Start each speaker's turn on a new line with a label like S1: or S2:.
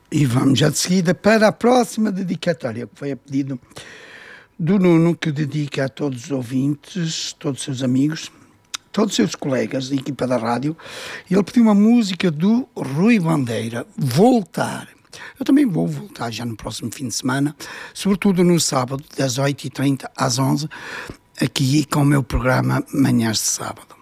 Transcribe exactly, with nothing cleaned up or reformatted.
S1: E vamos já de seguida para a próxima dedicatória, que foi a pedido do Nuno, que dedica a todos os ouvintes, todos os seus amigos, todos os seus colegas da equipa da rádio. Ele pediu uma música do Rui Bandeira, Voltar. Eu também vou voltar já no próximo fim de semana, sobretudo no sábado, das oito e trinta às onze, aqui com o meu programa Manhãs de Sábado.